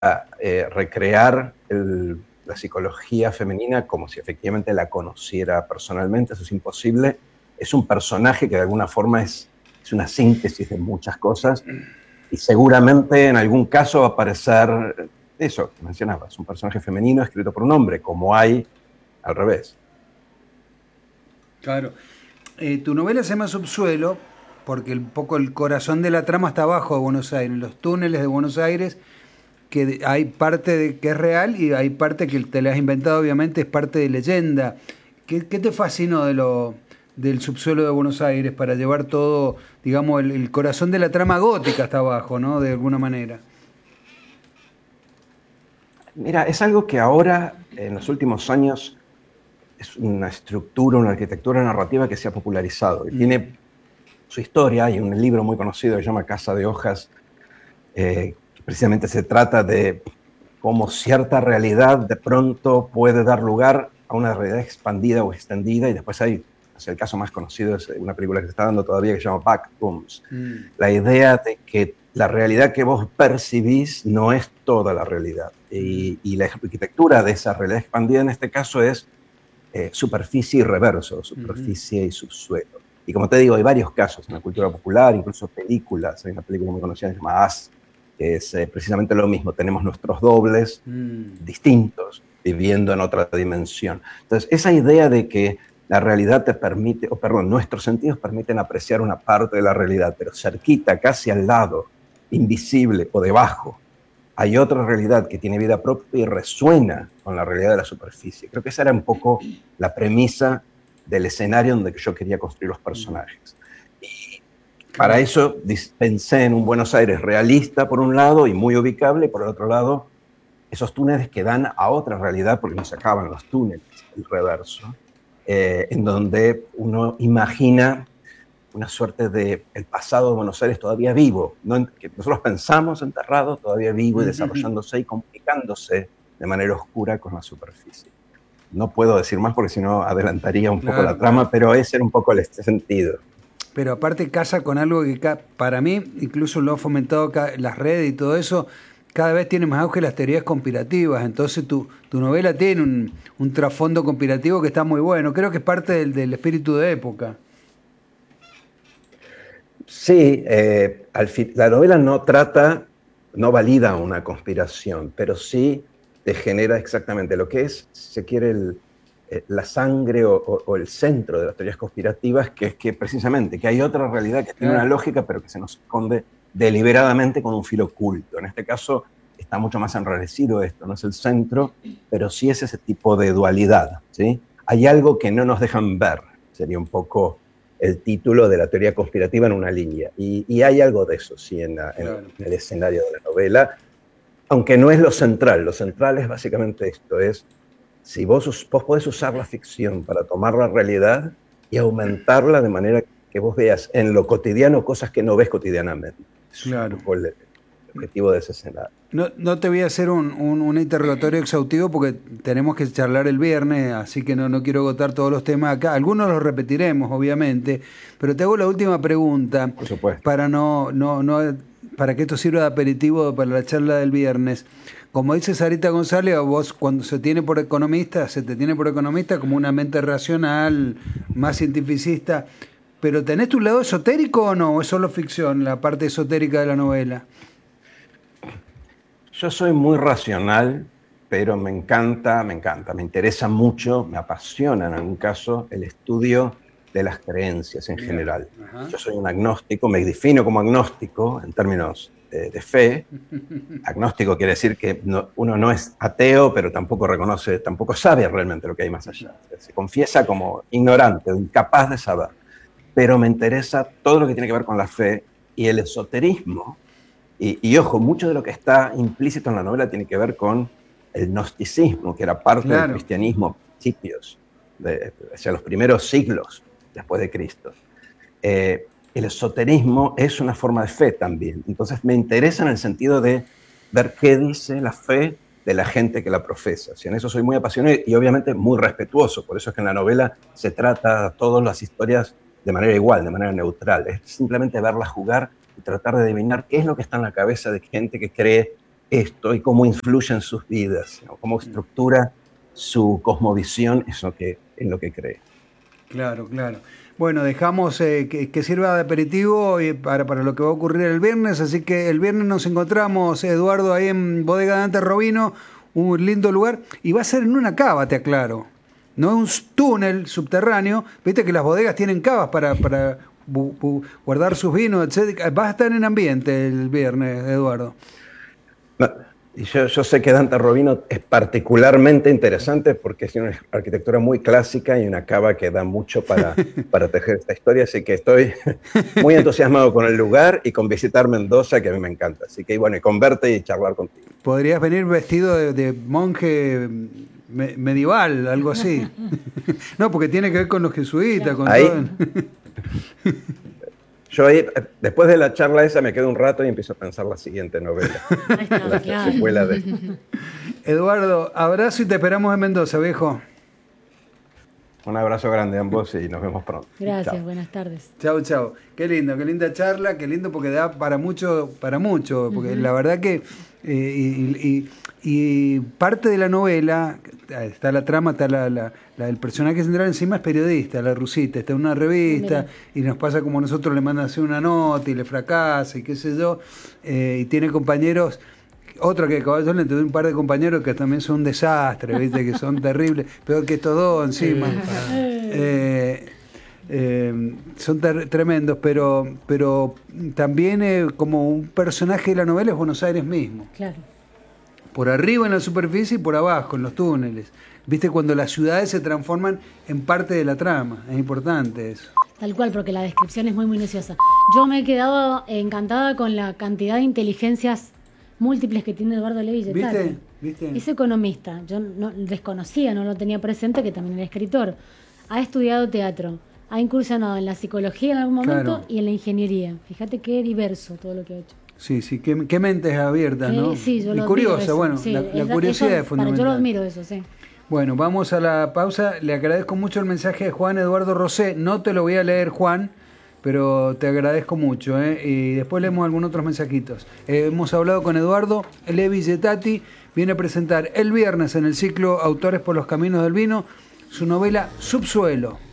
recrear la psicología femenina como si efectivamente la conociera personalmente. Eso es imposible. Es un personaje que de alguna forma es una síntesis de muchas cosas y seguramente en algún caso va a aparecer eso que mencionabas, un personaje femenino escrito por un hombre, como hay al revés. Claro. Tu novela se llama Subsuelo porque un poco el corazón de la trama está abajo de Buenos Aires, en los túneles de Buenos Aires, que hay parte de que es real y hay parte que te la has inventado, obviamente, es parte de leyenda. ¿Qué te fascinó del subsuelo de Buenos Aires para llevar todo, digamos, el corazón de la trama gótica hasta abajo, ¿no? De alguna manera. Mira, es algo que ahora, en los últimos años, es una estructura, una arquitectura narrativa que se ha popularizado y tiene su historia. Hay un libro muy conocido que se llama Casa de Hojas, que precisamente se trata de cómo cierta realidad de pronto puede dar lugar a una realidad expandida o extendida, y después hay, o sea, el caso más conocido es una película que se está dando todavía que se llama Backrooms. La idea de que la realidad que vos percibís no es toda la realidad. Y la arquitectura de esa realidad expandida en este caso es superficie y reverso, superficie y subsuelo. Y como te digo, hay varios casos en la cultura popular, incluso películas. Hay una película muy conocida que se llama As, que es precisamente lo mismo. Tenemos nuestros dobles distintos viviendo en otra dimensión. Entonces, esa idea de que la realidad te permite, o perdón, nuestros sentidos permiten apreciar una parte de la realidad, pero cerquita, casi al lado, invisible o debajo, hay otra realidad que tiene vida propia y resuena con la realidad de la superficie. Creo que esa era un poco la premisa del escenario donde yo quería construir los personajes. Y para Claro. eso pensé en un Buenos Aires realista por un lado y muy ubicable, y por el otro lado esos túneles que dan a otra realidad, porque no se acaban los túneles, el reverso, en donde uno imagina una suerte de el pasado de Buenos Aires todavía vivo, ¿no? Que nosotros pensamos enterrado, todavía vivo y desarrollándose y comunicándose de manera oscura con la superficie. No puedo decir más porque si no adelantaría un poco la Claro, claro. trama, pero ese era un poco el sentido. Pero aparte casa con algo que para mí, incluso lo ha fomentado las redes y todo eso, cada vez tiene más auge las teorías conspirativas. Entonces tu novela tiene un trasfondo conspirativo que está muy bueno. Creo que es parte del espíritu de época. Sí, la novela no trata, no valida una conspiración, pero sí te genera exactamente lo que es, si se quiere, la sangre o el centro de las teorías conspirativas, que es que precisamente que hay otra realidad que tiene una Claro. lógica, pero que se nos esconde deliberadamente con un filo oculto. En este caso está mucho más enrarecido esto, no es el centro, pero sí es ese tipo de dualidad, ¿sí? Hay algo que no nos dejan ver, sería un poco el título de la teoría conspirativa en una línea. Y hay algo de eso, sí, en Claro. el escenario de la novela, aunque no es lo central es básicamente esto, es si vos podés usar la ficción para tomar la realidad y aumentarla de manera que vos veas en lo cotidiano cosas que no ves cotidianamente. Es un Claro. poco el objetivo de ese escenario. No te voy a hacer un interrogatorio exhaustivo porque tenemos que charlar el viernes, así que no quiero agotar todos los temas acá. Algunos los repetiremos, obviamente, pero te hago la última pregunta Por supuesto. para para que esto sirva de aperitivo para la charla del viernes. Como dice Sarita González, a vos cuando se te tiene por economista como una mente racional, más cientificista, pero ¿tenés tu lado esotérico o no? ¿O es solo ficción, la parte esotérica de la novela? Yo soy muy racional, pero me encanta, me interesa mucho, me apasiona en algún caso el estudio de las creencias en Mira, general. ajá. Yo soy un agnóstico, me defino como agnóstico en términos de fe. Agnóstico quiere decir que uno no es ateo, pero tampoco reconoce, tampoco sabe realmente lo que hay más allá. Se confiesa como ignorante, incapaz de saber. Pero me interesa todo lo que tiene que ver con la fe y el esoterismo. Y ojo, mucho de lo que está implícito en la novela tiene que ver con el gnosticismo, que era parte del Claro. cristianismo a principios, hacia los primeros siglos después de Cristo. El esoterismo es una forma de fe también. Entonces me interesa en el sentido de ver qué dice la fe de la gente que la profesa. Si en eso soy muy apasionado y obviamente muy respetuoso. Por eso es que en la novela se trata todas las historias de manera igual, de manera neutral. Es simplemente verlas jugar y tratar de adivinar qué es lo que está en la cabeza de gente que cree esto y cómo influye en sus vidas, ¿no? Cómo estructura su cosmovisión en lo que cree. Claro, claro. Bueno, dejamos que sirva de aperitivo y para lo que va a ocurrir el viernes, así que el viernes nos encontramos, Eduardo, ahí en Bodega Dante Robino, un lindo lugar, y va a ser en una cava, te aclaro, no es un túnel subterráneo, viste que las bodegas tienen cavas para guardar sus vinos, etc. Va a estar en ambiente el viernes, Eduardo. Y yo sé que Dante Robino es particularmente interesante porque es una arquitectura muy clásica y una cava que da mucho para tejer esta historia, así que estoy muy entusiasmado con el lugar y con visitar Mendoza, que a mí me encanta. Así que bueno, y con verte y charlar contigo. Podrías venir vestido de monje medieval, algo así. No, porque tiene que ver con los jesuitas, con ahí, todo. Yo ahí, después de la charla esa, me quedo un rato y empiezo a pensar la siguiente novela. Ahí está, la claro. secuela de... Eduardo, abrazo y te esperamos en Mendoza, viejo. Un abrazo grande a ambos y nos vemos pronto. Gracias, Chao. buenas tardes. Chau, chau. Qué lindo, qué linda charla, qué lindo porque da para mucho, porque la verdad que y parte de la novela, está la trama, está el personaje central encima es periodista, la Rusita, está en una revista y nos pasa como nosotros le mandan hacer una nota y le fracasa y qué sé yo, y tiene compañeros. Otro que Caballón le tuve un par de compañeros que también son un desastre, ¿viste? Que son terribles, peor que estos dos encima. Son tremendos, pero también como un personaje de la novela es Buenos Aires mismo. Claro. Por arriba en la superficie y por abajo en los túneles. ¿Viste? Cuando las ciudades se transforman en parte de la trama. Es importante eso. Tal cual, porque la descripción es muy minuciosa. Yo me he quedado encantada con la cantidad de inteligencias múltiples que tiene Eduardo Levi Gettati. ¿Viste? Es economista, yo no desconocía, no lo tenía presente, que también era escritor. Ha estudiado teatro, ha incursionado en la psicología en algún momento, Claro. y en la ingeniería. Fíjate qué diverso todo lo que ha hecho. Sí, qué mentes abiertas, ¿no? Sí, yo y lo curiosa, admiro eso. bueno, Sí, la curiosidad eso, es fundamental. Yo lo admiro eso, sí. Bueno, vamos a la pausa. Le agradezco mucho el mensaje de Juan Eduardo Rosé. No te lo voy a leer, Juan, pero te agradezco mucho, ¿eh? Y después leemos algunos otros mensajitos. Hemos hablado con Eduardo Levi Gettati. Viene a presentar el viernes en el ciclo Autores por los Caminos del Vino su novela Subsuelo.